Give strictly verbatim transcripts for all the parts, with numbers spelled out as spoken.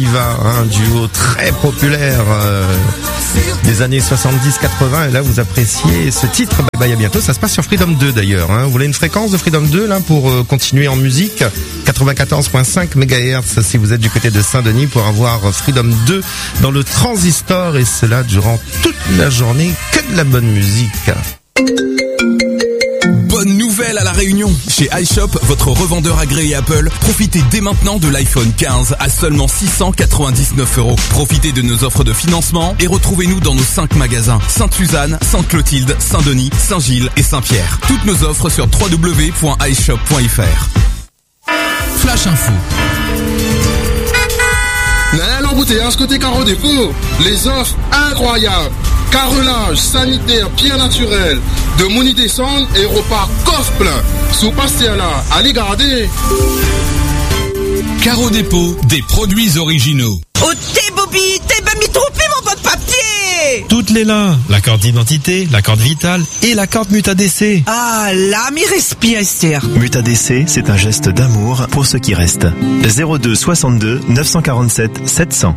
Diva, un duo très populaire euh, des années soixante-dix quatre-vingts, et là vous appréciez ce titre. Bye bye à bientôt, ça se passe sur Freedom deux d'ailleurs, hein. Vous voulez une fréquence de Freedom deux là pour euh, continuer en musique? Quatre-vingt-quatorze virgule cinq mégahertz si vous êtes du côté de Saint-Denis, pour avoir Freedom deux dans le transistor, et cela durant toute la journée, que de la bonne musique. Bonne nouvelle à La Réunion. Chez iShop, votre revendeur agréé Apple, profitez dès maintenant de l'iPhone quinze à seulement six cent quatre-vingt-dix-neuf euros. Profitez de nos offres de financement et retrouvez-nous dans nos cinq magasins: Sainte-Suzanne, Sainte-Clotilde, Saint-Denis, Saint-Gilles et Saint-Pierre. Toutes nos offres sur w w w point i shop point f r. Flash Info. L'embouteillage côté Carreau Dépôt, les offres incroyables. Carrelage, sanitaire, pierre naturelle, de Mouni descendre et repas coffre plein. Sous passez là, allez garder. Carreau Dépôt, des produits originaux. Oh t'es Bobby, t'es pas mis trompé mon bon papier. Toutes les là, la carte d'identité, la carte vitale et la carte MutaDC. Ah là, mais respire Esther. MutaDC, c'est un geste d'amour pour ceux qui restent. zéro deux soixante-deux neuf cent quarante-sept sept cents.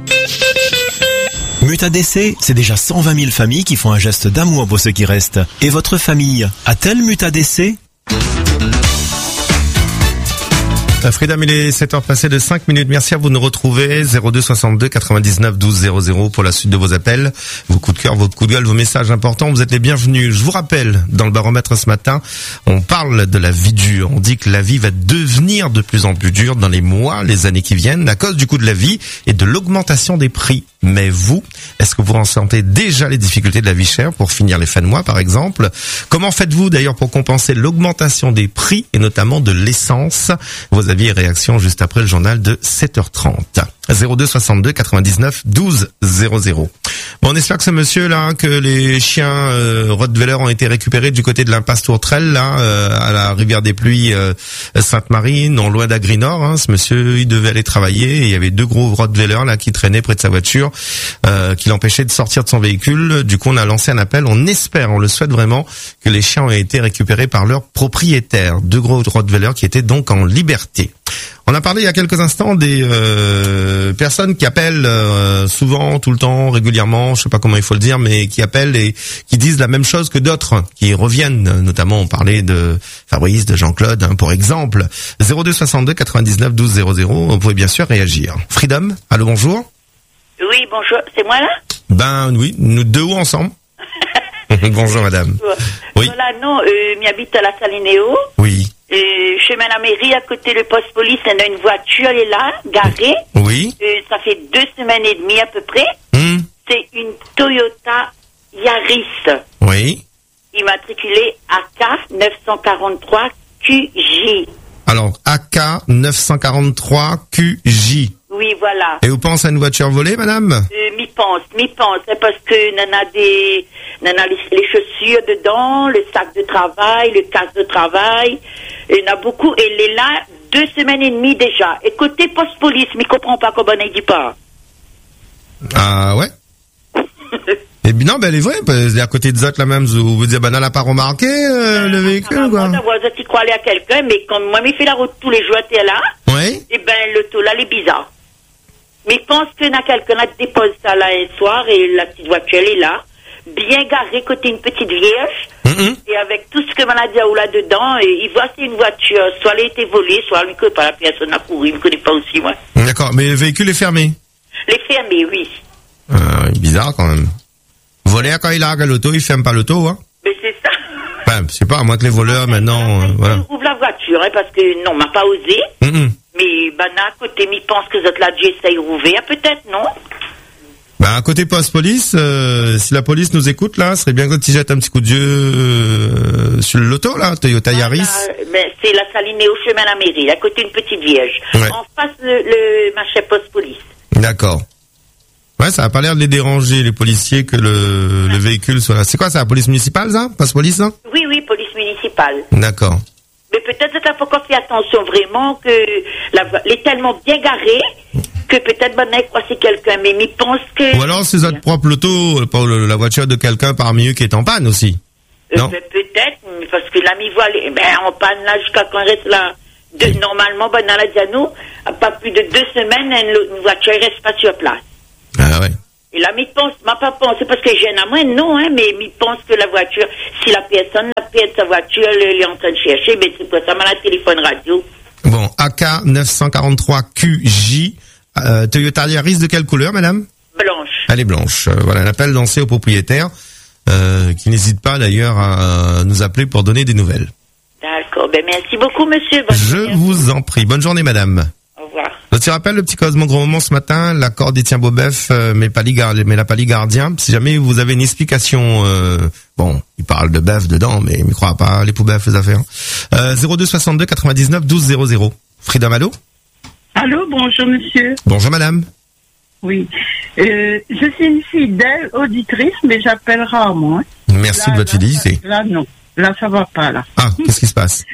MutaDC, c'est déjà cent vingt mille familles qui font un geste d'amour pour ceux qui restent. Et votre famille a-t-elle MutaDC? Freedom, il est sept heures passées de cinq minutes. Merci à vous de nous retrouver. zéro deux soixante-deux quatre-vingt-dix-neuf douze zéro zéro pour la suite de vos appels, vos coups de cœur, vos coups de gueule, vos messages importants. Vous êtes les bienvenus. Je vous rappelle, dans le baromètre ce matin, on parle de la vie dure. On dit que la vie va devenir de plus en plus dure dans les mois, les années qui viennent, à cause du coût de la vie et de l'augmentation des prix. Mais vous, est-ce que vous ressentez déjà les difficultés de la vie chère pour finir les fins de mois, par exemple? Comment faites-vous d'ailleurs pour compenser l'augmentation des prix et notamment de l'essence? Vos avis et réactions juste après le journal de sept heures trente. zéro deux soixante-deux quatre-vingt-dix-neuf douze zéro zéro. Bon, on espère que ce monsieur là, que les chiens euh, Rottweiler ont été récupérés du côté de l'impasse Tourtrelle, là, euh, à la rivière des Pluies, euh, Sainte-Marie, non loin d'Agri Nord. Hein. Ce monsieur, il devait aller travailler, et il y avait deux gros Rottweiler là qui traînaient près de sa voiture, euh, qui l'empêchaient de sortir de son véhicule. Du coup, on a lancé un appel. On espère, on le souhaite vraiment, que les chiens ont été récupérés par leurs propriétaires. Deux gros Rottweiler qui étaient donc en liberté. On a parlé il y a quelques instants des euh, personnes qui appellent euh, souvent, tout le temps, régulièrement, je sais pas comment il faut le dire, mais qui appellent et qui disent la même chose que d'autres, qui reviennent. Notamment, on parlait de Fabrice, de Jean-Claude, hein, pour exemple. zéro deux soixante-deux quatre-vingt-dix-neuf douze zéro zéro, vous pouvez bien sûr réagir. Freedom, allô, bonjour. Oui, bonjour, c'est moi là? Ben oui, nous deux ensemble. Bonjour madame. Oui. Voilà, non, euh, m'habite à la Salinéo. Oui. Euh, chemin à la mairie, à côté le poste police, il y a une voiture, elle est là, garée. Oui. Euh, ça fait deux semaines et demie à peu près. Mmh. C'est une Toyota Yaris. Oui. Immatriculée A K neuf cent quarante-trois Q J. Alors, A K neuf cent quarante-trois Q J. Oui, voilà. Et vous pensez à une voiture volée, madame? Euh, m'y pense, m'y pense, c'est parce que n'en a des, n'en a les, les chaussures dedans, le sac de travail, le casque de travail, il y en a beaucoup, et elle est là deux semaines et demie déjà. Et côté poste police, mais comprends pas comment on dit pas. Ah ouais. Et bien non, ben elle est vraie, parce à côté de Zot là même, vous vous dites, ben elle n'a pas remarqué euh, le véhicule, quoi. Moi, je tu crois aller à quelqu'un, mais quand moi, je fais la route tous les jours, t'es là. Oui. Et ben, l'auto là, elle est bizarre. Mais pense qu'il y a quelqu'un qui dépose ça là un soir, et la petite voiture, elle est là, bien garée côté une petite vierge, mm-hmm. Et avec tout ce que m'en a dit là dedans, et il voit c'est une voiture, soit elle a été volée, soit lui connaît pas la personne a couru, il me connaît pas aussi, moi. D'accord, mais le véhicule est fermé. Les fermé, oui. Ah, bizarre quand même. Voler quand il largue l'auto, il ferme pas l'auto, hein? Mais c'est ça. Ben, je sais pas, à moins que les voleurs maintenant, euh, voilà. Ouvre la voiture, hein, parce que non, m'a pas osé. Mm-hmm. Mais ben à côté, m'y pense que vous êtes là, j'essaye rouvrir, peut-être, non? Ben, à côté poste police, euh, si la police nous écoute là, ce serait bien que tu jettes un petit coup d'yeux euh, sur le loto là, Toyota Yaris. Ah, ben, c'est la Salinée au chemin à la mairie, à côté une petite vierge. Ouais. En face le, le marché poste police. D'accord. Ouais, ça a pas l'air de les déranger les policiers que le, le véhicule soit là. C'est quoi ça, la police municipale ça? Poste police ça? Oui, oui, police municipale. D'accord. Mais peut-être que t'as pas encore fait attention vraiment que la elle est tellement bien garée que peut-être maintenant il croit que c'est quelqu'un, mais il pense que. Ou alors c'est votre propre loto, pas la voiture de quelqu'un parmi eux qui est en panne aussi. Euh, non. Peut-être, parce que l'ami voit, ben en panne là jusqu'à quand il reste là De, normalement, ben, dans la Diano, pas plus de deux semaines, une, une voiture reste pas sur place. Ah ouais. Et là, mais pense, m'a pas pensé parce que j'ai un à moi, non, hein, mais il pense que la voiture, si la personne a perdu sa voiture, elle est en train de chercher, ben c'est pour ça, m'a la téléphone radio. Bon, A K neuf cent quarante-trois Q J, euh, Toyota Yaris de quelle couleur, madame? Blanche. Elle est blanche. Euh, voilà, un appel lancé aux propriétaires, euh, qui n'hésitent pas d'ailleurs à nous appeler pour donner des nouvelles. D'accord, ben merci beaucoup, monsieur. Bonne Je journée. vous en prie. Bonne journée, madame. Au revoir. Petit rappel, le petit Cosmo Gros Moment ce matin, l'accord d'Étienne Beaubeuf, euh, mais pas les gar- mais la pas les gardien. Si jamais vous avez une explication, euh, bon, il parle de bœuf dedans, mais il ne croit pas, les poubelles, les affaires. Euh, zéro deux soixante-deux quatre-vingt-dix-neuf douze zéro zéro. Freedom, allô? Allô, bonjour monsieur. Bonjour madame. Oui. Euh, je suis une fidèle auditrice, mais j'appelle rarement. Hein. Merci Là, de votre là, fidélité. Là, non. Là, ça va pas, là. Ah, qu'est-ce qui se passe?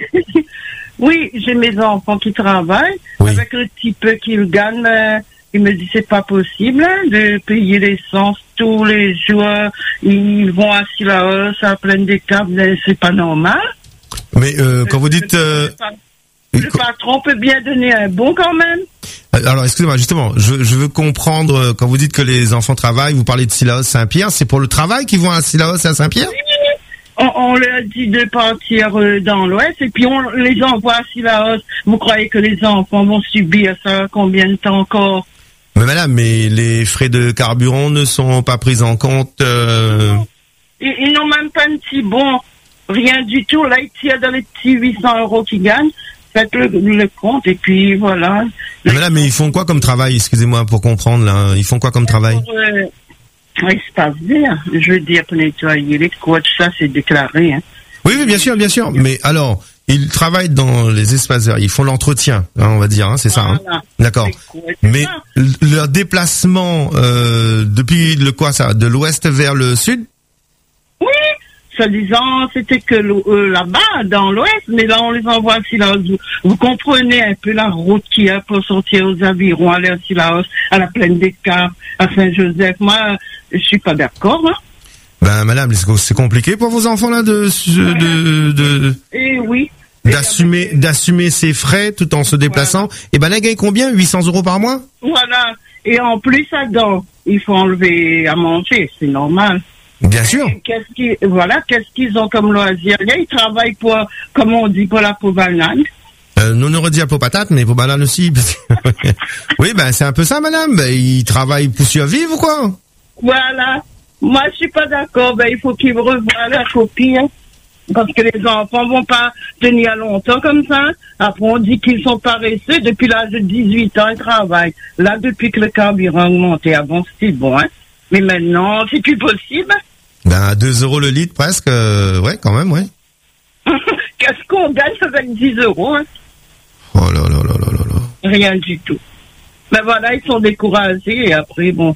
Oui, j'ai mes enfants qui travaillent. Oui. Avec le petit peu qu'ils gagnent, euh, ils me disent c'est pas possible hein, de payer l'essence tous les jours. Ils vont à Sillaos, à pleine des câbles, c'est pas normal. Mais euh, quand vous dites... Euh, Le patron peut bien donner un bon quand même. alors, excusez-moi, justement, je, je veux comprendre, euh, quand vous dites que les enfants travaillent, vous parlez de Sillaos Saint-Pierre, c'est pour le travail qu'ils vont à Sillaos et à Saint-Pierre? On, on leur dit de partir euh, dans l'Ouest et puis on les envoie à Sillaos. Vous croyez que les enfants vont subir ça combien de temps encore? Mais madame, mais les frais de carburant ne sont pas pris en compte. Euh... Ils, ils n'ont même pas un petit bon, rien du tout. Là, ils tirent dans les petits huit cents euros qu'ils gagnent. Faites le, le compte et puis voilà. Mais madame, mais ils font quoi comme travail? Excusez-moi pour comprendre là. Ils font quoi comme travail? Euh, il se passe bien. Je veux dire, pour nettoyer les couches, ça c'est déclaré. Hein. Oui, oui, bien sûr, bien sûr. Mais alors, ils travaillent dans les espaces verts. Ils font l'entretien, hein, on va dire, hein, c'est ça. Voilà. Hein. D'accord. Mais l- leur déplacement euh, depuis le quoi ça, de l'ouest vers le sud? Oui, soi-disant, c'était que l'o- euh, là-bas, dans l'Ouest, mais là, on les envoie à Sillaos. Vous, vous comprenez un peu la route qu'il y a pour sortir aux avirons, aller à Sillaos, à la plaine des Carpes, à Saint-Joseph. Moi, je suis pas d'accord, hein. Ben, madame, c'est c'est compliqué pour vos enfants là de de de Et oui. d'assumer d'assumer ses frais tout en se déplaçant. Et ben là, ils gagnent combien? huit cents euros par mois? Voilà. Et en plus, à dents, il faut enlever à manger, c'est normal. Bien sûr. Et Qu'est-ce qu'ils, voilà, qu'est-ce qu'ils ont comme loisir? Ils travaillent pour, comme on dit, pour la peau banane. Euh, nous on aurait dit à peau patate, mais peau banane aussi. Parce que... oui, ben c'est un peu ça, madame. Ben, ils travaillent pour survivre ou quoi? Voilà. Moi, je suis pas d'accord. Ben, il faut qu'ils revoient la copie, hein. Parce que les enfants vont pas tenir longtemps comme ça. Après, on dit qu'ils sont paresseux. Depuis l'âge de dix-huit ans, ils travaillent. Là, depuis que le carburant a augmenté, avant, c'était bon, hein. Mais maintenant, c'est plus possible. Ben à deux euros le litre presque. Euh, ouais, quand même, ouais. Qu'est-ce qu'on gagne avec dix euros, hein? Oh là là là là là là. Rien du tout. Ben voilà, ils sont découragés et après, bon.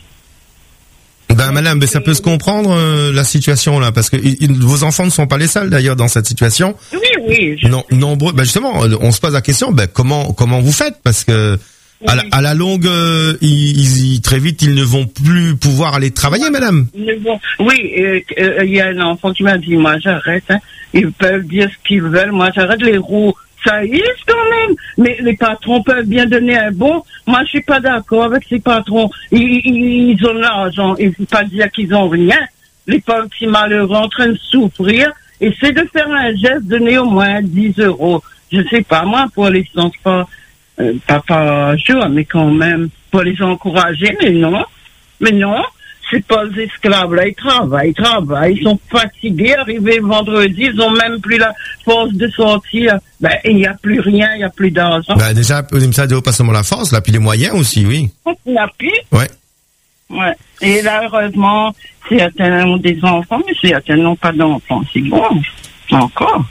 Ben madame, ben, ça peut se comprendre euh, la situation là, parce que il, il- vos enfants ne sont pas les seuls d'ailleurs dans cette situation. Oui, oui. Je... Non, nombreux. Ben justement, on se pose la question, ben comment comment vous faites, parce que à, la, à la longue, euh, ils, ils- très vite, ils ne vont plus pouvoir aller travailler, madame. Mais bon, oui, il euh, euh, y a un enfant qui m'a dit, moi j'arrête, hein. Ils peuvent dire ce qu'ils veulent, moi j'arrête les roues. Ça y est quand même, mais les patrons peuvent bien donner un bon. Moi, je suis pas d'accord avec ces patrons. Ils, ils, ils ont l'argent, il faut pas dire qu'ils ont rien. Les pauvres petits malheureux en train de souffrir, essaie de faire un geste, donner au moins dix euros. Je sais pas, moi, pour les sens pas, euh, pas par jour, mais quand même, pour les encourager, mais non, mais non. C'est pas les esclaves, là, ils travaillent, ils travaillent, ils sont fatigués, arrivés vendredi, ils ont même plus la force de sortir. Ben, il n'y a plus rien, il n'y a plus d'argent. Ben déjà, ça doit pas seulement la force, là, puis les moyens aussi, oui. Il n'y a plus. Ouais. Ouais. Et là, heureusement, certains ont des enfants, mais certains n'ont pas d'enfants. C'est bon. Encore.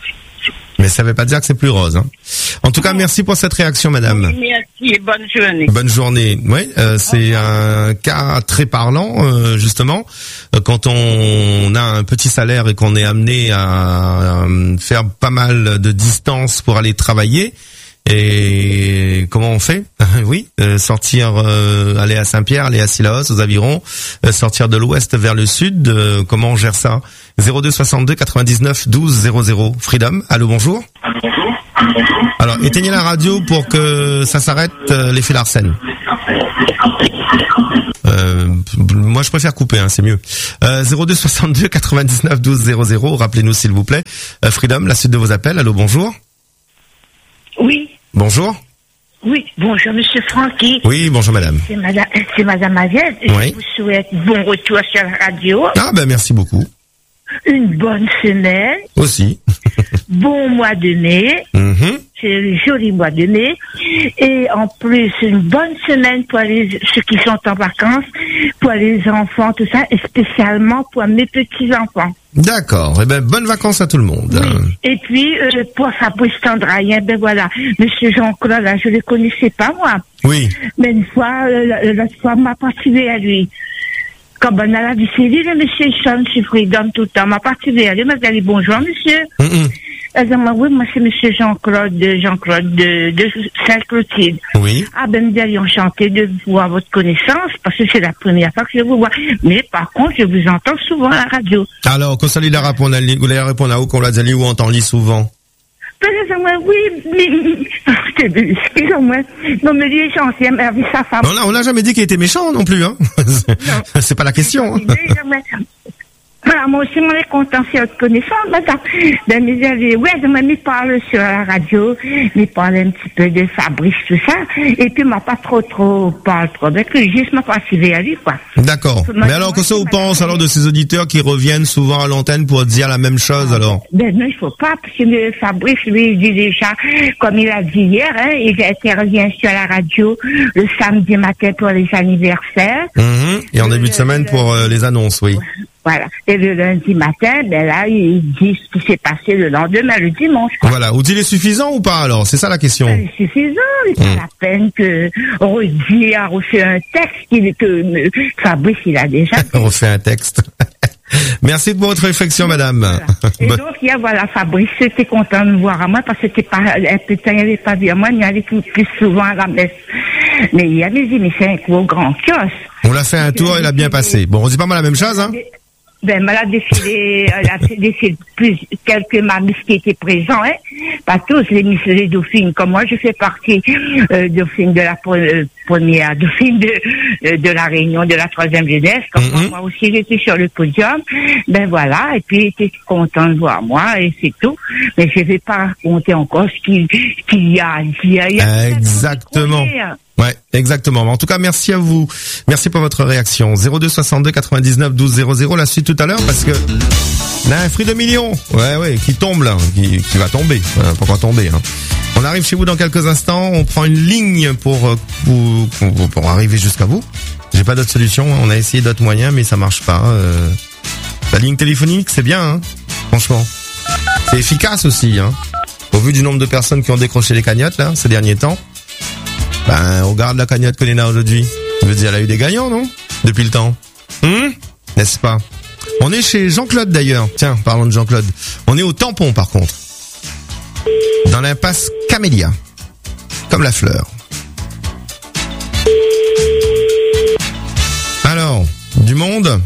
Mais ça veut pas dire que c'est plus rose. Hein. En tout cas, merci pour cette réaction, madame. Merci et bonne journée. Bonne journée. Oui, euh, c'est un cas très parlant, euh, justement. Euh, quand on a un petit salaire et qu'on est amené à, à faire pas mal de distance pour aller travailler, et comment on fait? Oui, euh, sortir, euh, aller à Saint-Pierre, aller à Sillaos, aux avirons, euh, sortir de l'ouest vers le sud, euh, comment on gère ça? zéro deux soixante-deux quatre-vingt-dix-neuf douze zéro zéro. Freedom, allô, bonjour. Allô, bonjour. Alors, éteignez la radio pour que ça s'arrête, euh, l'effet Larsen. Euh, moi, je préfère couper, hein, c'est mieux. Euh, zéro deux soixante-deux quatre-vingt-dix-neuf douze zéro zéro. Rappelez-nous, s'il vous plaît. Euh, Freedom, la suite de vos appels. Allô, bonjour. Oui. Bonjour. Oui, bonjour, monsieur Francky. Oui, bonjour, madame. C'est madame, c'est madame Aviette. Oui. Je vous souhaite bon retour sur la radio. Ah, ben, merci beaucoup. Une bonne semaine. Aussi. Bon mois de mai. Mm-hmm. C'est un joli mois de mai. Et en plus, une bonne semaine pour les, ceux qui sont en vacances, pour les enfants, tout ça, et spécialement pour mes petits-enfants. D'accord. Eh ben, bonnes vacances à tout le monde. Oui. Et puis, euh, pour Fabrice Tandrayen, ben voilà, monsieur Jean-Claude, là, je ne le connaissais pas, moi. Oui. Mais une fois, euh, l'autre fois, m'a participé à lui. Quand on a la vie, c'est lui, le monsieur Sean, je suis Freedom tout le temps, m'a participé à lui, m'a dit bonjour, monsieur. Mm-mm. Elle dit, oui, moi, c'est monsieur Jean-Claude, Jean-Claude de, de Saint-Clotilde. Oui. Ah, ben, me dit, enchanté de voir votre connaissance, parce que c'est la première fois que je vous vois. Mais, par contre, je vous entends souvent à la radio. Alors, quand ça lui la répond à vous la répondre à où qu'on l'a dit ou entend lit souvent? Excusez-moi, oui, mais, excusez-moi. Non, mais lui est gentil, elle a vu sa femme. Non, on n'a jamais dit qu'il était méchant non plus, hein. C'est pas la question. Hein. Voilà, moi aussi, moi, je suis content si votre connaissance, madame. Ben, mais j'avais, ouais, je m'ai parlé sur la radio, m'y parlé un petit peu de Fabrice, tout ça, et puis m'a pas trop, trop, parlé trop, ben, que juste m'a pas suivi à lui, quoi. D'accord. Mais alors, que ça, vous pense, alors, de ces auditeurs qui reviennent souvent à l'antenne pour dire la même chose, alors? Ben, non, il faut pas, parce que le Fabrice, lui, il dit déjà, comme il a dit hier, hein, il intervient sur la radio le samedi matin pour les anniversaires. Mmh. Et en début de semaine pour euh, les annonces, oui. Voilà. Et le lundi matin, ben là, il dit ce qui s'est passé le lendemain, le dimanche. Quoi. Voilà. Ou il est suffisant ou pas, alors? C'est ça la question. Ben, c'est suffisant. Il n'y a pas la peine que Rudy a refait un texte qu'il, que euh, Fabrice, il a déjà. refait un texte. Merci de votre réflexion, madame. Voilà. Et donc, il y a, voilà, Fabrice était content de me voir à moi parce que c'était pas, peut-être, il n'avait pas vu à moi, il y allait plus, plus souvent à la messe. Mais il avait dit, mais c'est un gros grand kiosque. On l'a fait un tour, il a bien passé. Bon, on dit pas mal la même chose, hein? Ben, elle a défilé, elle a défilé plus, quelques mamies qui étaient présents, hein. Pas tous, les miss, les dauphines. Comme moi, je fais partie, euh, dauphine de la euh, première, dauphine de, euh, de la réunion de la troisième jeunesse. Comme mm-hmm. moi aussi, j'étais sur le podium. Ben voilà. Et puis, il était content de voir moi, et c'est tout. Mais je vais pas raconter encore ce qu'il, qu'il y a, qu'il y a, il y a exactement. Ouais, exactement. En tout cas, merci à vous. Merci pour votre réaction. zéro deux soixante-deux quatre-vingt-dix-neuf douze zéro zéro. La suite tout à l'heure parce que on a un fruit de million. Ouais, ouais, qui tombe là, qui, qui va tomber. Euh, pourquoi tomber, hein. On arrive chez vous dans quelques instants. On prend une ligne pour, pour, pour, pour arriver jusqu'à vous. J'ai pas d'autre solution. On a essayé d'autres moyens, mais ça marche pas. Euh, la ligne téléphonique, c'est bien, hein. Franchement. C'est efficace aussi, hein. Au vu du nombre de personnes qui ont décroché les cagnottes, là, ces derniers temps. Ben, regarde la cagnotte qu'on a aujourd'hui. Je veux dire, elle a eu des gagnants, non? Depuis le temps. Hum? N'est-ce pas? On est chez Jean-Claude, d'ailleurs. Tiens, parlons de Jean-Claude. On est au tampon, par contre. Dans l'impasse Camélia. Comme la fleur. Alors, du monde?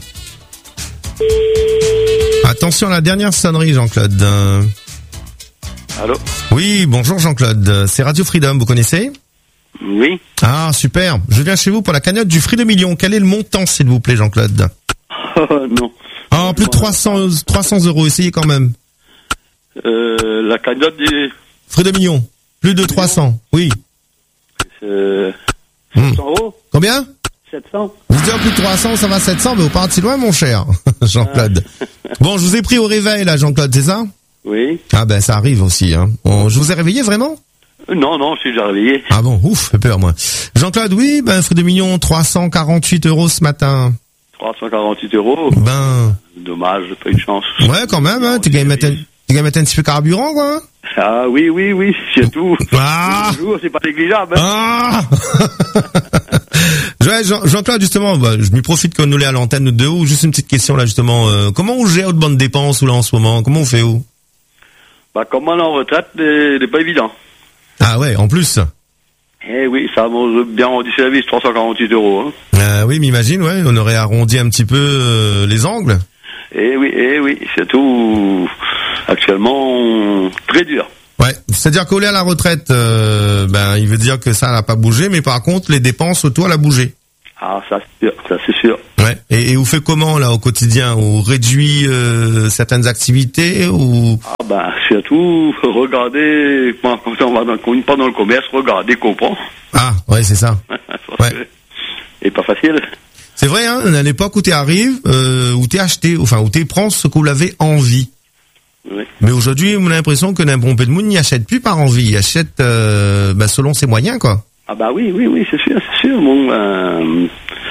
Attention à la dernière sonnerie, Jean-Claude. Euh... Allô? Oui, bonjour Jean-Claude. C'est Radio Freedom, vous connaissez? Oui. Ah, super. Je viens chez vous pour la cagnotte du fruit de million. Quel est le montant, s'il vous plaît, Jean-Claude? Oh, non. Ah, plus de trois cents euros. Essayez quand même. Euh, la cagnotte du... Fruit de million. Plus de trois cents. Oui. Euh, sept cents euros. Combien? sept cents. Vous dites plus de trois cents, ça va sept cents, mais vous partez si loin, mon cher. Jean-Claude. Ah. Bon, je vous ai pris au réveil, là, Jean-Claude, c'est ça? Oui. Ah ben, ça arrive aussi, hein. Bon, je vous ai réveillé, vraiment? Non, non, je suis déjà réveillé. Ah bon, ouf, fait peur, moi. Jean-Claude, oui, ben, fruit de million, trois cent quarante-huit euros ce matin. trois cent quarante-huit euros? Ben. Dommage, j'ai pas eu de chance. Ouais, quand même, hein. T'es gagné mettre un, t'es gagné mettre un petit peu carburant, quoi. Hein. Ah, oui, oui, oui, c'est tout. Ah. Toujours, c'est pas négligeable, hein. Ah. Ouais, Jean, Jean-Claude, justement, bah, je m'y profite qu'on nous l'ait à l'antenne, nous deux, ou juste une petite question, là, justement, euh, comment on gère votre bande dépenses, ou là, en ce moment? Comment on fait, où? Bah, comme on est en retraite, c'est pas évident. Ah ouais, en plus. Eh oui, ça m'a bien rendu service, trois cent quarante-huit euros. Hein. Euh, oui, m'imagine, ouais, on aurait arrondi un petit peu euh, les angles. Eh oui, eh oui, c'est tout actuellement très dur. Ouais, c'est-à-dire qu'au lieu à la retraite, euh, ben il veut dire que ça n'a pas bougé, mais par contre les dépenses autour elle a bougé. Ah, ça c'est sûr, ça c'est sûr. Ouais. Et, et vous faites comment là au quotidien? Vous réduit euh, certaines activités ou? Ah ben surtout regarder, quand on va dans, quand on part dans le commerce, regarder, comprendre. Ah, ouais, c'est ça. Ouais. Et pas facile. C'est vrai, hein, à l'époque où tu arrives, euh, où tu acheté, enfin où tu prends ce que vous l'avez envie. Oui. Mais aujourd'hui, on a l'impression que n'importe peu de monde n'y achète plus par envie, il achète euh, bah, selon ses moyens, quoi. Ah bah oui, oui, oui, c'est sûr, c'est sûr. Bon, euh,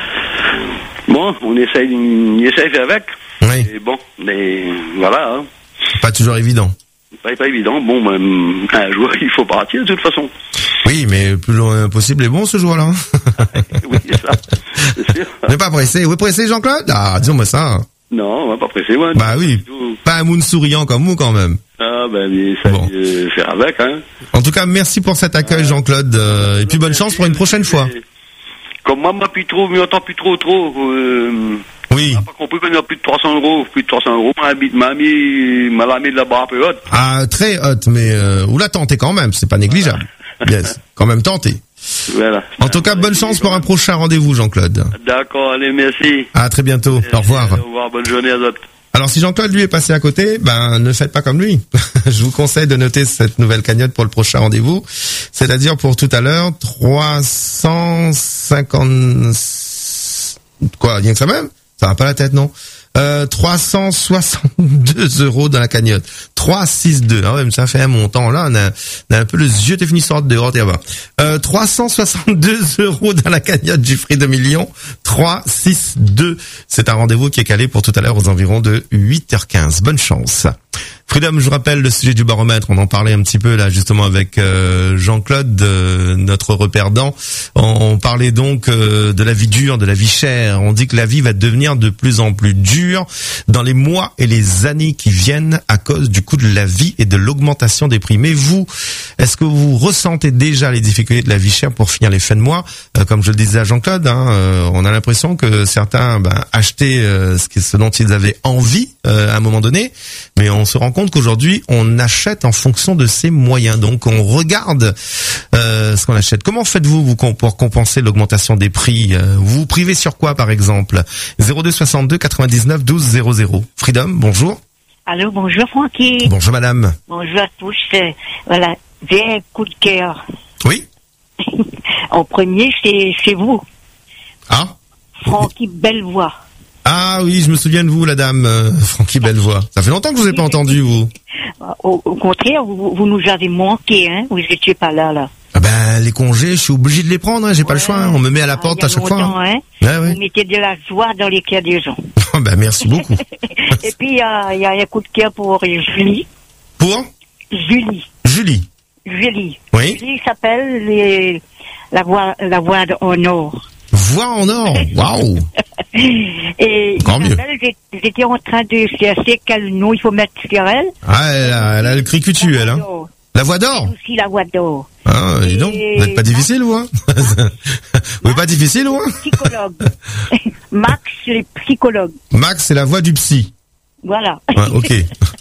bon, on essaye, on essaye avec. Oui. Et bon, mais voilà. Hein. Pas toujours évident. Pas, pas évident. Bon, ben, un jour, il faut partir de toute façon. Oui, mais plus loin possible est bon ce jour-là. Oui, c'est ça, c'est sûr. On n'est pas pressé. Vous êtes pressé, Jean-Claude? Ah, disons-moi ça. Non, on va pas presser, ouais. Bah oui. Pas un moon souriant comme vous, quand même. Ah, ben, mais ça, Bon. euh, faire avec, hein. En tout cas, merci pour cet accueil, Jean-Claude. euh, et puis bonne chance pour une prochaine fois. Comme moi, m'a plus trop, mais autant plus trop, trop, euh, Oui. on n'a pas compris qu'on a plus de trois cents euros, plus de trois cents euros, m'a mis, m'a mis, m'a la mis de la barre un peu haute. Ah, très haute, mais euh, vous la tentez quand même, c'est pas négligeable. Yes, quand même tentez. Voilà. En tout cas, bonne chance pour un prochain rendez-vous, Jean-Claude. D'accord, allez, merci. À très bientôt. Au revoir. Au revoir, bonne journée à d'autres. Alors, si Jean-Claude, lui, est passé à côté, ben, ne faites pas comme lui. Je vous conseille de noter cette nouvelle cagnotte pour le prochain rendez-vous. C'est-à-dire pour tout à l'heure, trois cent cinquante... Quoi, rien que ça même? Ça va pas la tête, non? Euh, trois cent soixante-deux euros dans la cagnotte. trois cent soixante-deux. Ah ouais, mais ça fait un montant. Là, on a, on a un peu les yeux définis sortent dehors, et bas. Euh, trois cent soixante-deux euros dans la cagnotte du Free de Millions. trois cent soixante-deux. C'est un rendez-vous qui est calé pour tout à l'heure aux environs de huit heures quinze. Bonne chance. Freedom, je vous rappelle le sujet du baromètre. On en parlait un petit peu là justement avec euh, Jean-Claude, euh, notre reperdant. On, on parlait donc euh, de la vie dure, de la vie chère. On dit que la vie va devenir de plus en plus dure dans les mois et les années qui viennent à cause du coût de la vie et de l'augmentation des prix. Mais vous, est-ce que vous ressentez déjà les difficultés de la vie chère pour finir les fins de mois? euh, Comme je le disais à Jean-Claude, hein, euh, on a l'impression que certains ben, achetaient euh, ce, ce dont ils avaient envie euh, à un moment donné, mais on se rend compte qu'aujourd'hui on achète en fonction de ses moyens. Donc on regarde euh, ce qu'on achète. Comment faites-vous vous pour compenser l'augmentation des prix? Vous vous privez sur quoi par exemple? zéro deux soixante-deux quatre-vingt-dix-neuf douze zéro zéro. Freedom, bonjour. Allô, bonjour Francky. Bonjour madame. Bonjour à tous. Euh, voilà, j'ai un coup de cœur. Oui. En premier, c'est c'est vous. Ah. Francky Bellevoix. Ah oui, je me souviens de vous, la dame, euh, Francky Bellevoix. Ça fait longtemps que je vous ai pas entendu, vous. Au, au contraire, vous, vous nous avez manqué, hein. Vous étiez pas là, là. Ah ben, les congés, je suis obligé de les prendre, hein. J'ai ouais. pas le choix, hein. On me met à la porte ah, à chaque longtemps, fois. Hein. Ouais, ouais. Vous mettez de la joie dans les cœurs des gens. ben, merci beaucoup. Et puis, il y a, y a un coup de cœur pour Julie. Pour Julie. Julie. Julie. Oui. Julie s'appelle les, la voix, la voix en or. Voix en or, waouh. Et encore mieux. J'étais en train de chercher quel nom il faut mettre sur elle. Ah, elle a, elle a le cri cutu, elle, hein. La voix d'or. Aussi la voix d'or. Ah, dis donc, vous n'êtes pas difficile, vous, hein. Vous n'êtes pas difficile, vous, hein. Psychologue. Max, c'est psychologue. Max, c'est la voix du psy. Voilà. Ouais, ok.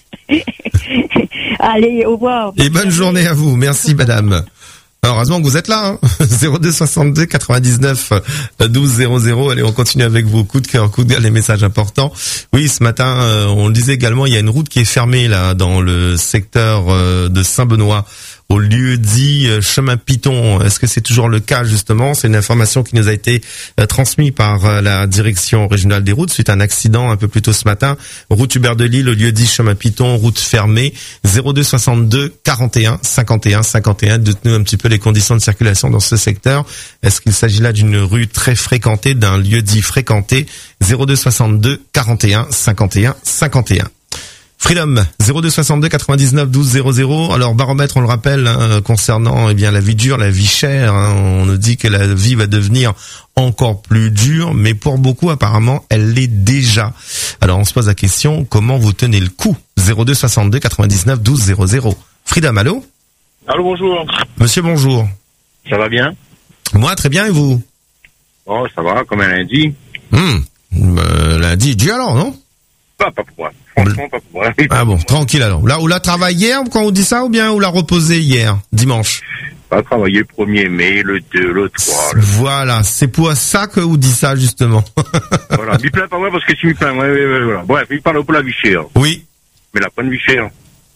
Allez, au revoir. Et bonne journée à vous. Merci, madame. Alors, heureusement que vous êtes là, hein. zéro deux soixante-deux quatre-vingt-dix-neuf douze zéro zéro. Allez, on continue avec vos coups de cœur, coups de gueule, les messages importants. Oui, ce matin, euh, on le disait également, il y a une route qui est fermée, là, dans le secteur euh, de Saint-Benoît, au lieu dit euh, chemin Piton. Est-ce que c'est toujours le cas, justement? C'est une information qui nous a été euh, transmise par euh, la direction régionale des routes suite à un accident un peu plus tôt ce matin. Route Hubert de Lille, au lieu dit chemin Piton, route fermée. zéro deux soixante-deux quarante et un cinquante et un cinquante et un. Dites-nous un petit peu les conditions de circulation dans ce secteur. Est-ce qu'il s'agit là d'une rue très fréquentée, d'un lieu dit fréquenté? zéro deux soixante-deux quarante et un cinquante et un cinquante et un. Freedom, zéro deux soixante-deux quatre-vingt-dix-neuf douze zéro zéro. Alors, baromètre, on le rappelle, hein, concernant eh bien la vie dure, la vie chère. Hein, on nous dit que la vie va devenir encore plus dure, mais pour beaucoup, apparemment, elle l'est déjà. Alors, on se pose la question, comment vous tenez le coup? zéro deux soixante-deux quatre-vingt-dix-neuf douze zéro zéro. Freedom, allô? Allô, bonjour. Monsieur, bonjour. Ça va bien? Moi, très bien, et vous? Oh, ça va, comme un lundi. Hum, euh, lundi, Dieu alors, non? Pas, pas pour moi. Franchement, pas pour moi. Ah bon, tranquille alors. Là, ou l'a travaillé hier quand on dit ça, ou bien ou l'a reposé hier, dimanche? Pas travaillé le premier mai, le deux, le trois. Le... Voilà, c'est pour ça que vous dites ça, justement. Voilà, m'y plaint pas moi parce que si m'y plaint, ouais, ouais, ouais, voilà. Bref, il parle pour la vie chère. Oui. Mais la bonne vie chère.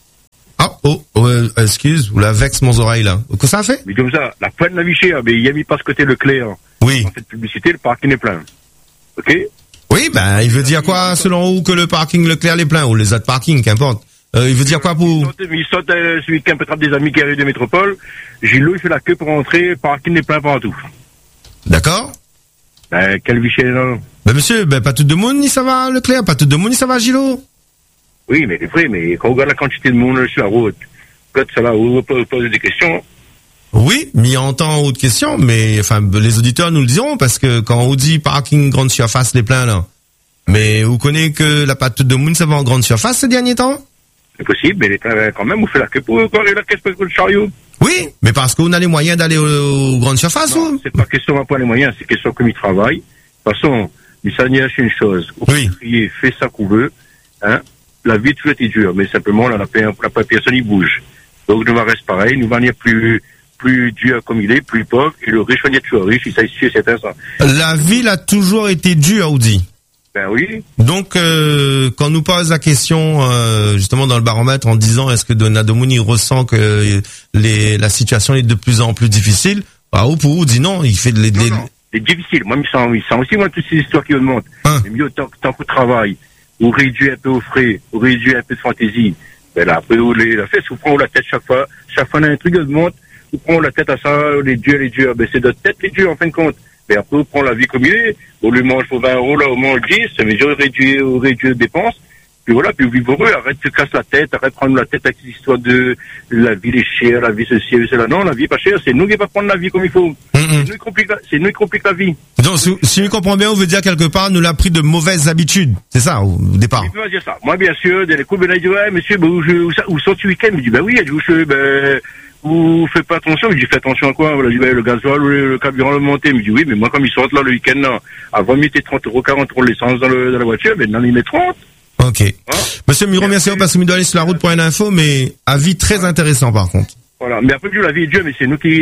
Ah, oh, oh euh, excuse, vous la vexe mon oreille là. Qu'est-ce que ça a fait? Mais comme ça, la pointe de la vie chère, mais il a mis pas ce côté Leclerc. Oui. En fait, publicité, le parking est plein. Ok? Oui, ben, il veut dire quoi, selon vous, que le parking Leclerc est plein, ou les autres parkings, qu'importe. Euh, il veut dire quoi pour... Il saute euh, ce week-end, peut-être des amis qui arrivent de métropole. Gilles, il fait la queue pour rentrer, le parking est plein partout. D'accord. Ben, quel vichet, là? Ben, monsieur, ben, pas tout de monde, ni ça va, Leclerc, pas tout de monde, ni ça va, Gilot. Oui, mais c'est vrai, mais quand on regarde la quantité de monde sur la route, quand ça va, on peut poser des questions. Oui, mis en temps autre question, mais, enfin, les auditeurs nous le diront, parce que quand on dit parking grande surface, les pleins, là. Mais, vous connaissez que la patte de monde, ça va en grande surface ces derniers temps? C'est possible, mais les pleins, quand même, vous faites la queue pour aller la caisse pour le chariot. Oui, mais parce qu'on a les moyens d'aller aux, aux grandes surfaces, non, ou? C'est pas question d'un point les moyens, c'est question comme il travaille. De toute façon, il s'en c'est une chose. Oui. Il fait ça qu'on veut, hein. La vie, tout est dure, mais simplement, là, la, la, la personne, il bouge. Donc, nous va rester pareil, nous va venir plus, plus dur comme il est, plus pauvre, et le riche va venir toujours riche, il s'agit, c'est ça. La ville a toujours été dure, on dit. Ben oui. Donc, euh, quand on nous pose la question, euh, justement dans le baromètre, en disant est-ce que Nadomouni ressent que les, la situation est de plus en plus difficile, bah, ou pour vous, dit non, il fait de les... Non, non, c'est difficile. Moi, il sent, il sent aussi, moi, toutes ces histoires qui augmentent. Hein? Mais mieux, tant, tant qu'on travaille, ou réduit un peu au frais, ou réduit un peu de fantaisie, ben là, après, on les, la fait, on prend la tête chaque fois, chaque fois, on a un truc qui augmente, on prend la tête à ça, les dieux, les dieux, ben c'est notre tête, les dieux, en fin de compte. Mais après, on prend la vie comme il est, on lui mange pour vingt euros, là, on mange dix, mais je réduis, on réduit les dépenses, puis voilà, puis vive heureux, arrête de te casser la tête, arrête de prendre la tête avec l'histoire de la vie est chère, la vie ceci et cela. Non, la vie est pas chère, c'est nous qui va prendre la vie comme il faut. Mm-hmm. C'est nous qui complique la, c'est nous qui complique la vie. Donc, si, si je comprends bien, on veut dire quelque part, nous l'a pris de mauvaises habitudes. C'est ça, au départ. Il peut dire ça. Moi, bien sûr, dans les coups, ben, il dit, ouais, monsieur, ben, où, je, où, où sont ce week-end? Il me dit, ben oui, il dit, où je, ben, vous faites pas attention? Je dis, fais attention à quoi? Voilà, je dis, ben, le gasoil, le, le carburant, le monté. Il me dit, oui, mais moi, comme ils sortent là, le week-end, là, avant, ils mettaient trente euros, quarante euros l'essence dans, le, dans la voiture, ben, maintenant, ils mettent trente. Ok. Hein? Monsieur Muro, merci parce qu'il doit aller sur la route pour une info, mais avis très intéressant, par contre. Voilà. Mais après, la vie est Dieu, mais c'est nous qui,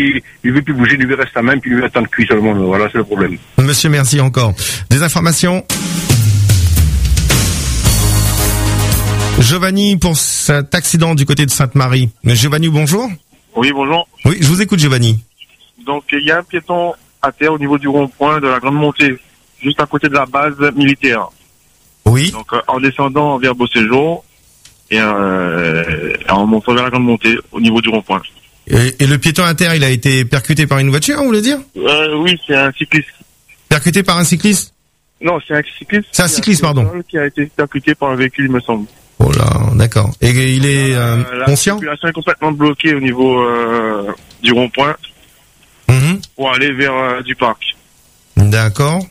il veut plus bouger, il veut rester à même, puis il veut attendre cuit seulement. Voilà, c'est le problème. Monsieur, merci encore. Des informations? Giovanni, pour cet accident du côté de Sainte-Marie. Giovanni, bonjour. Oui, bonjour. Oui, je vous écoute, Giovanni. Donc, il y a un piéton à terre au niveau du rond-point de la Grande Montée, juste à côté de la base militaire. Oui. Donc, euh, en descendant vers Beauséjour et euh, en montant vers la Grande Montée au niveau du rond-point. Et, et le piéton à terre, il a été percuté par une voiture, vous voulez dire? euh, Oui, c'est un cycliste. Percuté par un cycliste? Non, c'est un cycliste. C'est un cycliste, pardon. Qui a été percuté par un véhicule, il me semble. Oh là, d'accord. Et il est euh, la conscient? La circulation est complètement bloquée au niveau euh, du rond-point mm-hmm. pour aller vers euh, du parc. D'accord.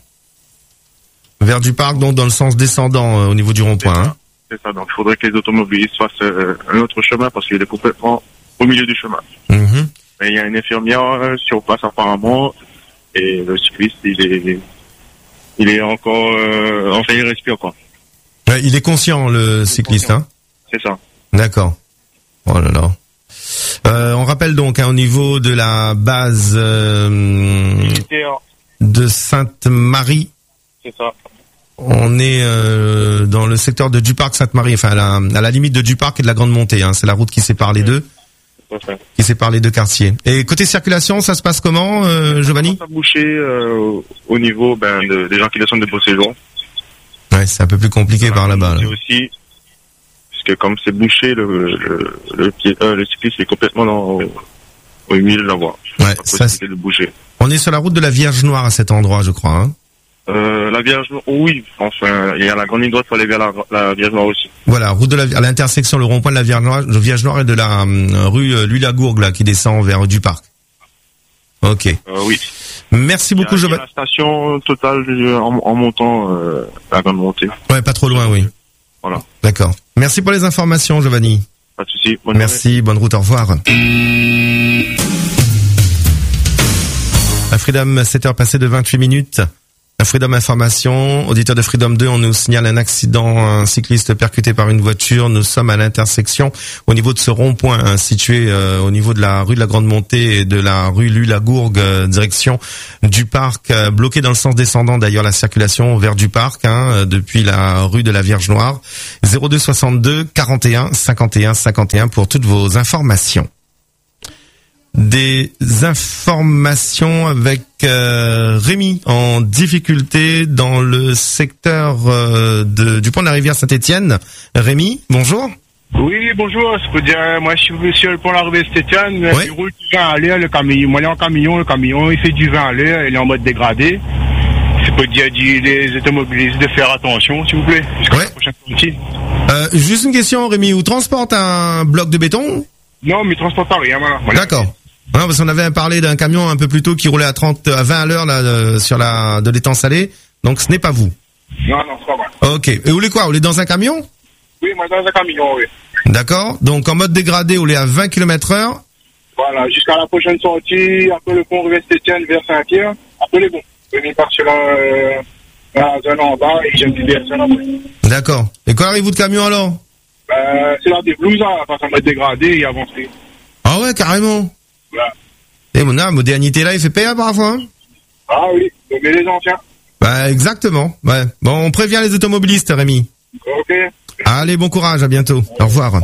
Vers du parc, donc dans le sens descendant euh, au niveau du rond-point. Hein. C'est ça, donc il faudrait que les automobilistes fassent euh, un autre chemin parce qu'il est complètement au milieu du chemin. Mm-hmm. Mais il y a une infirmière euh, sur place apparemment et le cycliste, il est, il est encore, euh, enfin il respire quoi. Ouais, il est conscient le cycliste, hein. C'est ça. D'accord. Oh là là. Euh, on rappelle donc hein, au niveau de la base euh, de Sainte-Marie. C'est ça. On est euh, dans le secteur de Duparc Sainte-Marie, enfin à la, à la limite de Duparc et de la Grande Montée. Hein, c'est la route qui sépare les deux, qui sépare les deux quartiers. Et côté circulation, ça se passe comment, euh, Giovanni? Ça a bouché euh, au niveau ben, de, des gens qui descendent de Beauséjour. Ouais, c'est un peu plus compliqué voilà, par là-bas. Là. Aussi, puisque comme c'est bouché, le le le, pied, euh, le cycliste est complètement dans, au, au milieu de la voie. Ouais, ça c'est de bouger. On est sur la route de la Vierge Noire à cet endroit, je crois. Hein. Euh, la Vierge Noire, oui, enfin, il y a la grande ligne droite pour aller vers la, la Vierge Noire aussi. Voilà, route de la, à l'intersection, le rond-point de la Vierge Noire, de Vierge Noire et de la euh, rue euh, Louis-Lagourgue, là, qui descend vers du parc. Ok. Euh, oui. Merci beaucoup, Giovanni. La station totale en, en montant euh, la Grande Montée. Ouais, pas trop loin, oui. Voilà. D'accord. Merci pour les informations, Giovanni. Pas de souci. Bonne Merci, journée. Bonne route, au revoir. À Freedom, sept heures passées de vingt-huit minutes. Freedom Information, auditeur de Freedom deux, on nous signale un accident, un cycliste percuté par une voiture. Nous sommes à l'intersection au niveau de ce rond-point hein, situé euh, au niveau de la rue de la Grande Montée et de la rue Lue-Lagourgue, euh, direction du parc, euh, bloqué dans le sens descendant d'ailleurs la circulation vers du parc hein, depuis la rue de la Vierge Noire. zéro deux soixante-deux quarante et un cinquante et un cinquante et un pour toutes vos informations. Des informations avec euh, Rémi en difficulté dans le secteur euh, de, du pont de la rivière Saint-Étienne. Rémi, bonjour. Oui, bonjour. Je peux dire, moi je suis sur le pont de la rivière Saint-Étienne. Oui. Il roule du vin à l'air, le camion. Moi, il est en camion, le camion, il fait du vin à l'air, il est en mode dégradé. Je peux dire les automobilistes de faire attention, s'il vous plaît, jusqu'à ouais. la prochaine sortie. Euh, juste une question, Rémi. Vous transporte un bloc de béton? Non, mais il transporte pas rien, voilà. voilà. D'accord. Non, parce qu'on avait parlé d'un camion un peu plus tôt qui roulait à trente, à vingt à l'heure là euh, sur la de l'étang salé. Donc ce n'est pas vous. Non, non, c'est pas moi. Ok. Et vous voulez quoi? Vous voulez dans un camion? Oui, moi dans un camion, oui. D'accord. Donc en mode dégradé, vous voulez à vingt kilomètres heure. Voilà, jusqu'à la prochaine sortie, après le pont rivière Saint-Étienne vers Saint-Pierre, après les bons. Venez par sur la, euh, la zone en bas et j'aime bien personne après. D'accord. Et quand arrive-vous de camion alors? Euh, c'est là des blouses, hein, parce qu'on va dégrader et avancer. Ah ouais, carrément. Voilà. Et mon âme, modernité là, il fait payer parfois. Hein ah oui, mais les anciens. Bah exactement. Ouais. Bon, on prévient les automobilistes, Rémi. Ok. Allez, bon courage, à bientôt. Au revoir.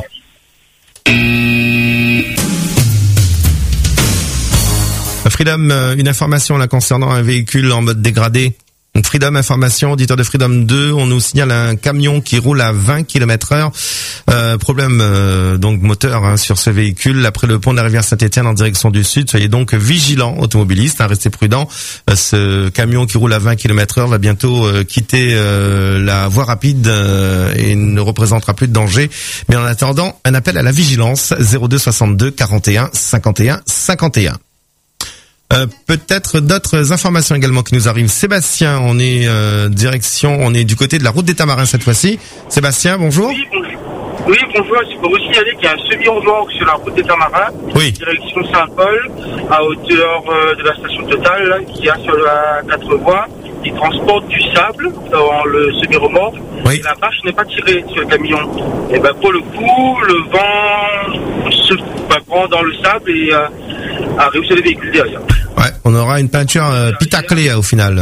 Freedom, une information là concernant un véhicule en mode dégradé. Freedom Information, auditeur de Freedom deux, on nous signale un camion qui roule à vingt kilomètres heure. Euh, problème euh, donc moteur hein, sur ce véhicule après le pont de la rivière Saint-Étienne en direction du sud. Soyez donc vigilants, automobilistes, hein, restez prudents. Euh, ce camion qui roule à vingt kilomètres heure va bientôt euh, quitter euh, la voie rapide euh, et ne représentera plus de danger. Mais en attendant, un appel à la vigilance, zéro deux soixante-deux quarante et un cinquante et un cinquante et un. Euh, peut-être d'autres informations également qui nous arrivent. Sébastien, on est euh, direction, on est du côté de la route des Tamarins cette fois-ci. Sébastien, bonjour. Oui, bonjour. Oui, bonjour. Je peux vous signaler qu'il y a un semi-remorque sur la route des Tamarins, oui. Direction Saint-Paul, à hauteur euh, de la station Total, là, qui a sur la quatre voies, qui transporte du sable dans le semi-remorque. Oui. La bâche n'est pas tirée sur le camion. Et ben pour le coup, le vent se bah, prend dans le sable et euh, arrive sur les véhicules derrière. Ouais, on aura une peinture euh, pitaclée au final.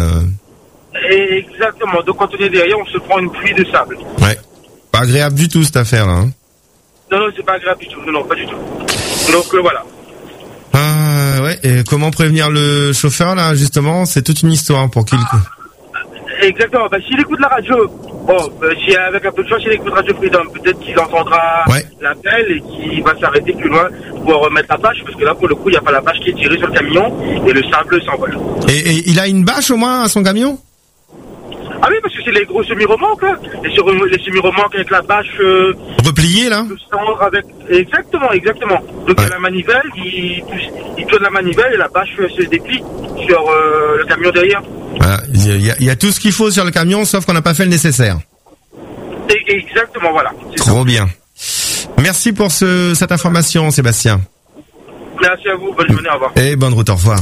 Et exactement. Donc quand on est derrière, on se prend une pluie de sable. Ouais. Pas agréable du tout cette affaire là. Hein. Non, non, c'est pas agréable du tout. Non, non, pas du tout. Donc euh, voilà. Ah ouais. Et comment prévenir le chauffeur là justement? C'est toute une histoire pour qu'il. Ah, exactement. Bah s'il écoute la radio, bon, bah, si avec un peu de chance, s'il écoute Radio Freedom, peut-être qu'il entendra ouais. l'appel et qu'il va s'arrêter plus loin pour remettre la bâche, parce que là pour le coup, il n'y a pas la bâche qui est tirée sur le camion et le sable s'envole. Et, et il a une bâche au moins à son camion? Ah oui, parce que c'est les gros semi-remorques, là. Les, les semi-remorques avec la bâche... Euh, repliée, là avec... Exactement, exactement. Donc, ouais. Il y a la manivelle, il, il tourne la manivelle et la bâche se déplie sur euh, le camion derrière. Voilà. Il, y a, il y a tout ce qu'il faut sur le camion, sauf qu'on n'a pas fait le nécessaire. Et, exactement, voilà. Trop ça. Bien. Merci pour ce, cette information, Sébastien. Merci à vous, bonne journée, au revoir. Et bonne route, au revoir.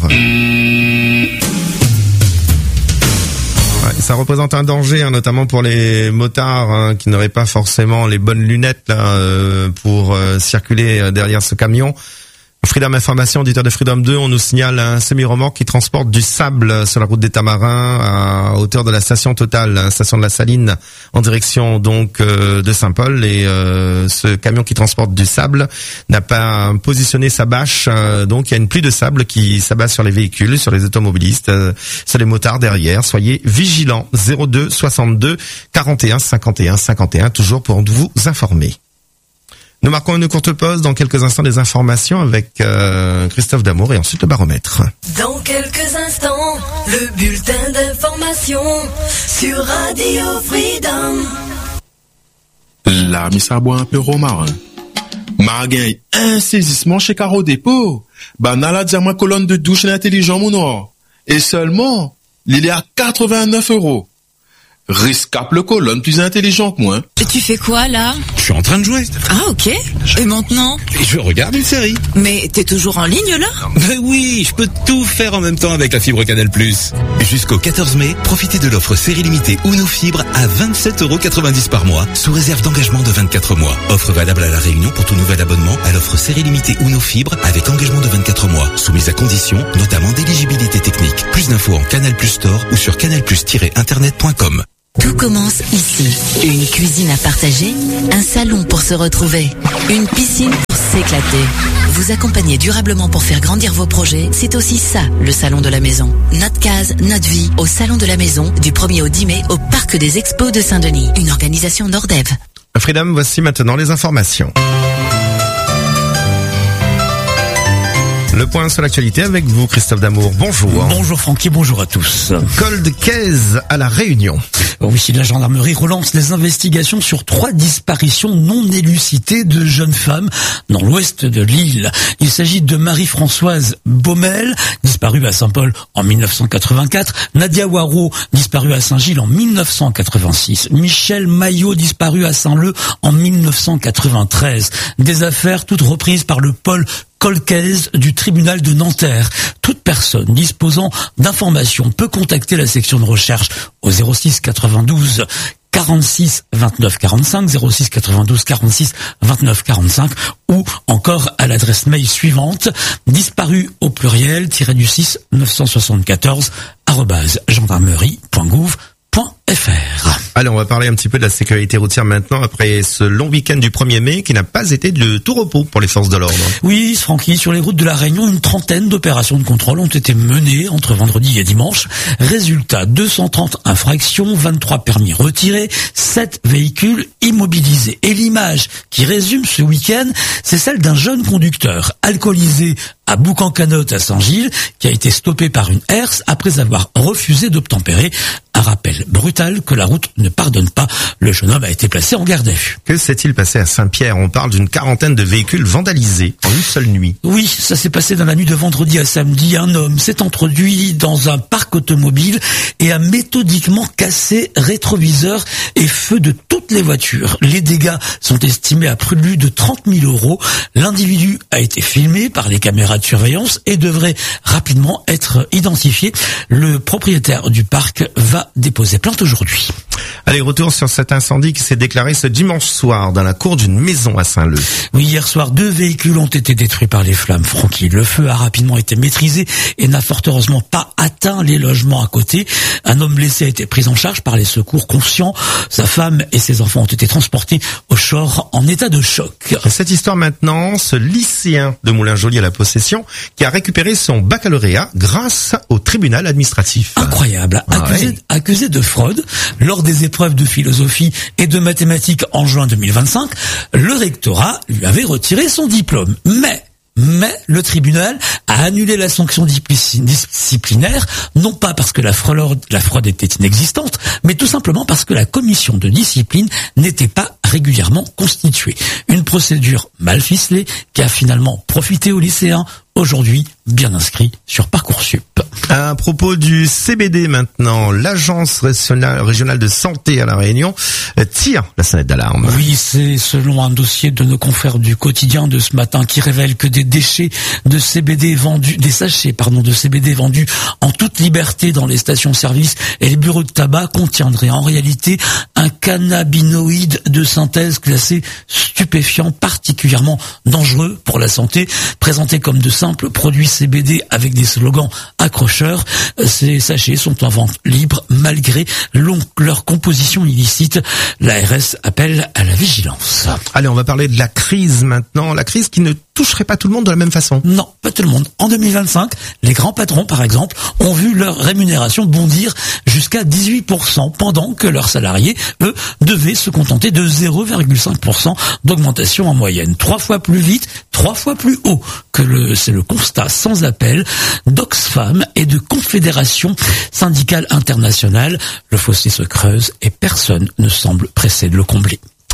Ouais, ça représente un danger, hein, notamment pour les motards hein, qui n'auraient pas forcément les bonnes lunettes là, euh, pour euh, circuler euh, derrière ce camion. Freedom Information, auditeur de Freedom deux, on nous signale un semi-remorque qui transporte du sable sur la route des Tamarins à hauteur de la station Total, la station de la Saline, en direction donc euh, de Saint-Paul. Et euh, ce camion qui transporte du sable n'a pas positionné sa bâche, euh, donc il y a une pluie de sable qui s'abat sur les véhicules, sur les automobilistes, euh, sur les motards derrière. Soyez vigilants. zéro deux soixante-deux quarante et un cinquante et un cinquante et un, toujours pour vous informer. Nous marquons une courte pause, dans quelques instants des informations avec euh, Christophe Damour et ensuite le baromètre. Dans quelques instants, le bulletin d'information sur Radio Freedom. La missa boit un peu romarin. Margain, un saisissement chez Caro Dépôt. Banala diamant colonne de douche intelligent mon or. Et seulement, il est à quatre-vingt-neuf euros. Rescape le colonne plus intelligent que moi. Et tu fais quoi là? Je suis en train de jouer. Ah ok. Et maintenant? Je regarde une série. Mais t'es toujours en ligne là? Ben oui, je peux tout faire en même temps avec la fibre Canal plus. Jusqu'au quatorze mai, profitez de l'offre série limitée Uno Fibre à vingt-sept euros quatre-vingt-dix par mois, sous réserve d'engagement de vingt-quatre mois. Offre valable à La Réunion pour tout nouvel abonnement à l'offre série limitée Uno Fibre avec engagement de vingt-quatre mois, soumise à conditions, notamment d'éligibilité technique. Plus d'infos en Canal Plus Store ou sur canal plus tiret internet point com. Tout commence ici. Une cuisine à partager, un salon pour se retrouver, une piscine pour s'éclater. Vous accompagner durablement pour faire grandir vos projets, c'est aussi ça, le salon de la maison. Notre case, notre vie, au salon de la maison, du premier au dix mai, au Parc des Expos de Saint-Denis. Une organisation Nordev. Freedom, voici maintenant les informations. Le point sur l'actualité avec vous, Christophe Damour. Bonjour. Bonjour Francky, bonjour à tous. Cold Case à La Réunion. Oui, la gendarmerie relance les investigations sur trois disparitions non élucidées de jeunes femmes dans l'ouest de l'île. Il s'agit de Marie-Françoise Baumel, disparue à Saint-Paul en mille neuf cent quatre-vingt-quatre, Nadia Waro, disparue à Saint-Gilles en mille neuf cent quatre-vingt-six, Michel Maillot, disparu à Saint-Leu en mille neuf cent quatre-vingt-treize. Des affaires toutes reprises par le pôle Cold Case du tribunal de Nanterre. Toute personne disposant d'informations peut contacter la section de recherche au zéro six quatre-vingt-douze quarante-six vingt-neuf quarante-cinq, zéro six quatre-vingt-douze quarante-six vingt-neuf quarante-cinq ou encore à l'adresse mail suivante, disparu au pluriel, tiré du six neuf cent soixante-quatorze, arobase gendarmerie point gouv point f r. Allez, on va parler un petit peu de la sécurité routière maintenant après ce long week-end du premier mai qui n'a pas été de tout repos pour les forces de l'ordre. Oui, Francky, sur les routes de La Réunion, une trentaine d'opérations de contrôle ont été menées entre vendredi et dimanche. Résultat, deux cent trente infractions, vingt-trois permis retirés, sept véhicules immobilisés. Et l'image qui résume ce week-end, c'est celle d'un jeune conducteur alcoolisé à Boucan-Canotte à Saint-Gilles qui a été stoppé par une herse après avoir refusé d'obtempérer. Un rappel brutal que la route ne pardonne pas. Le jeune homme a été placé en garde à vue. Que s'est-il passé à Saint-Pierre? On parle d'une quarantaine de véhicules vandalisés en une seule nuit. Oui, ça s'est passé dans la nuit de vendredi à samedi. Un homme s'est introduit dans un parc automobile et a méthodiquement cassé rétroviseurs et feux de toutes les voitures. Les dégâts sont estimés à plus de trente mille euros. L'individu a été filmé par les caméras de surveillance et devrait rapidement être identifié. Le propriétaire du parc va déposer plainte aujourd'hui. Allez, retour sur cet incendie qui s'est déclaré ce dimanche soir dans la cour d'une maison à Saint-Leu. Oui, hier soir, deux véhicules ont été détruits par les flammes, Francky. Le feu a rapidement été maîtrisé et n'a fort heureusement pas atteint les logements à côté. Un homme blessé a été pris en charge par les secours conscients. Sa femme et ses enfants ont été transportés au Shore en état de choc. Cette histoire maintenant, ce lycéen de Moulins-Joly à la possession qui a récupéré son baccalauréat grâce au tribunal administratif. Incroyable. Ah accusé, ouais. accusé de fraude lors des épreuves de philosophie et de mathématiques en juin deux mille vingt-cinq, le rectorat lui avait retiré son diplôme. Mais Mais le tribunal a annulé la sanction disciplinaire, non pas parce que la fraude, la fraude était inexistante, mais tout simplement parce que la commission de discipline n'était pas régulièrement constituée. Une procédure mal ficelée qui a finalement profité aux lycéens, aujourd'hui bien inscrits sur Parcoursup. À propos du C B D maintenant, l'agence régionale de santé à La Réunion tire la sonnette d'alarme. Oui, c'est selon un dossier de nos confrères du quotidien de ce matin qui révèle que des déchets de C B D vendus, des sachets pardon de C B D vendus en toute liberté dans les stations-service et les bureaux de tabac contiendraient en réalité un cannabinoïde de synthèse classé stupéfiant particulièrement dangereux pour la santé, présenté comme de simples produits C B D avec des slogans accrocheurs. Ces sachets sont en vente libre malgré leur composition illicite. L'A R S appelle à la vigilance. Allez, on va parler de la crise maintenant. La crise qui ne toucherait pas tout le monde de la même façon. Non, pas tout le monde. En deux mille vingt-cinq, les grands patrons, par exemple, ont vu leur rémunération bondir jusqu'à dix-huit pour cent, pendant que leurs salariés, eux, devaient se contenter de zéro virgule cinq pour cent d'augmentation en moyenne. Trois fois plus vite, trois fois plus haut que le, c'est le constat sans appel d'Oxfam et de Confédération syndicale internationale. Le fossé se creuse et personne ne semble pressé de le combler.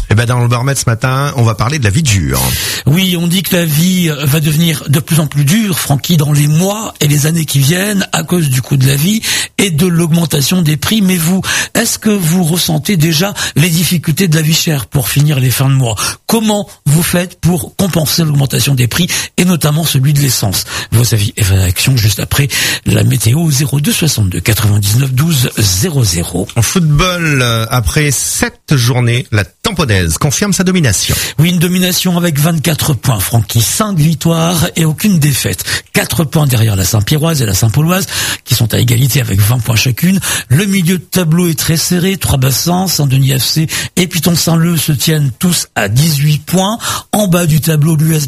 Eh ben dans le baromètre ce matin, on va parler de la vie dure. Oui, on dit que la vie va devenir de plus en plus dure, Francky, dans les mois et les années qui viennent, à cause du coût de la vie et de l'augmentation des prix. Mais vous, est-ce que vous ressentez déjà les difficultés de la vie chère pour finir les fins de mois? Comment vous faites pour compenser l'augmentation des prix et notamment celui de l'essence? Vos avis et réactions juste après la météo zéro deux soixante-deux quatre-vingt-dix-neuf douze zéro zéro. En football, après sept journées, la Tampanaise confirme sa domination. Oui, une domination avec vingt-quatre points, Francky, cinq victoires et aucune défaite. quatre points derrière la Saint-Pierroise et la Saint-Pauloise, qui sont à égalité avec vingt points chacune. Le milieu de tableau est très serré, trois bassins, Saint-Denis F C et Piton Saint-Leu se tiennent tous à dix-huit points. En bas du tableau, l'U S